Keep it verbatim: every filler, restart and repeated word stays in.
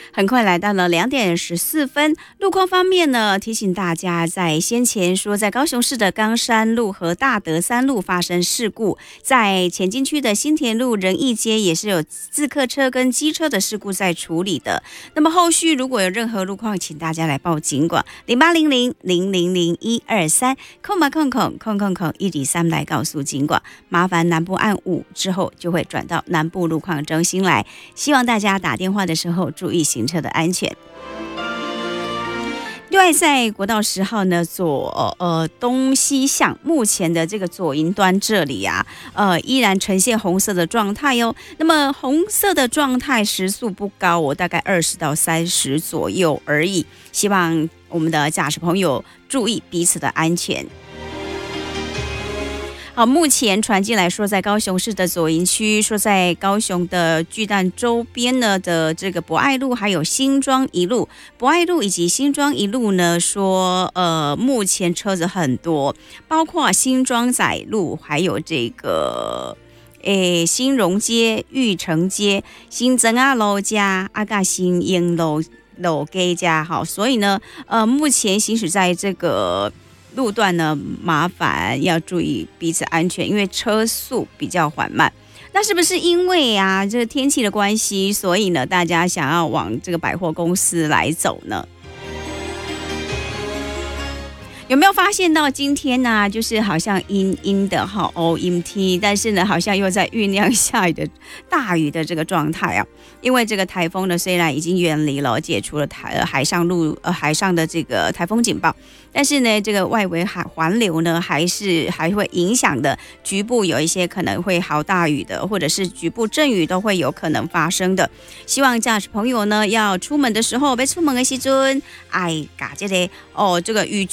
很快来到了两点十四分，路况方面呢，提醒大家，在先前说在高雄市的冈山路和大德三路发生事故，在前进区的新田路仁义街也是有自客车跟机车的事故在处理的。那么后续如果有任何路况，请大家来报警管零八零零零零零一二三空吧空空空空空一零三来告诉警管，麻烦南部按五之后就会转到南部路况中心来，希望大家打电话的时候注意行车的安全。另外，在国道十号呢左呃东西向，目前的这个左营端这里啊，呃依然呈现红色的状态哦。那么红色的状态时速不高，我大概二十到三十左右而已。希望我们的驾驶朋友注意彼此的安全。好，目前传进来说，在高雄市的左营区，说在高雄的巨蛋周边呢的这个博爱路，还有新庄一路，博爱路以及新庄一路呢，说呃，目前车子很多，包括新庄仔路，还有这个诶新荣街、玉成街、新增啊路家、阿嘎新英路路街家，好，所以呢，呃，目前行驶在这个路段呢，麻烦要注意彼此安全，因为车速比较缓慢。那是不是因为啊这个天气的关系，所以呢大家想要往这个百货公司来走呢？有没有发现到今天呢、啊，就是好像阴阴的哈 O M T， 但是呢好像又在酝酿下雨的大雨的这个状态啊。因为这个台风呢虽然已经远离了，解除了台、呃、海上路呃海上的这个台风警报，但是呢这个外围海环流呢还是还会影响的，局部有一些可能会豪大雨的，或者是局部阵雨都会有可能发生的。希望驾驶朋友呢要出门的时候，要出门的时阵，哎，嘎这个哦这个雨